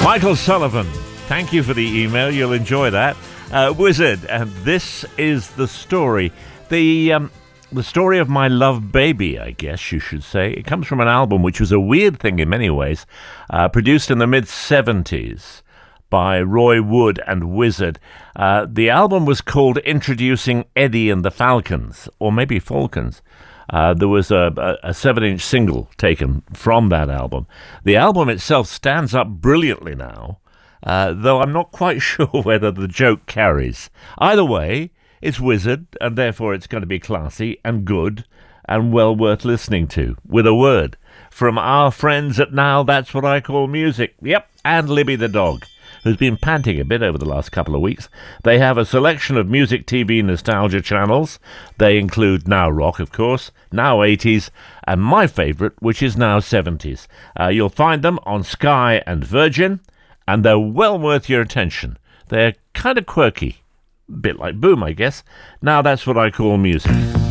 Michael Sullivan, thank you for the email. You'll enjoy that. Wizard, and this is the story. The story of my love baby, I guess you should say. It comes from an album which was a weird thing in many ways, produced in the mid-'70s by Roy Wood and Wizard. The album was called Introducing Eddie and the Falcons, or maybe Falcons. There was a 7-inch single taken from that album. The album itself stands up brilliantly now, though I'm not quite sure whether the joke carries. Either way, it's Wizard, and therefore it's going to be classy and good and well worth listening to, with a word from our friends at Now That's What I Call Music. Yep, and Libby the dog, who's been panting a bit over the last couple of weeks. They have a selection of music TV nostalgia channels. They include Now Rock, of course, Now 80s, and my favourite, which is Now 70s. You'll find them on Sky and Virgin, and they're well worth your attention. They're kind of quirky. A bit like Boom, I guess. Now That's What I Call Music.